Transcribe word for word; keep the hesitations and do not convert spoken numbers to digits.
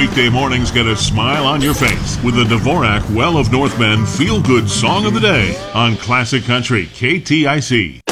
weekday mornings get a smile on your face with the Dvorak Well of North Bend Feel Good Song of the Day on Classic Country K T I C.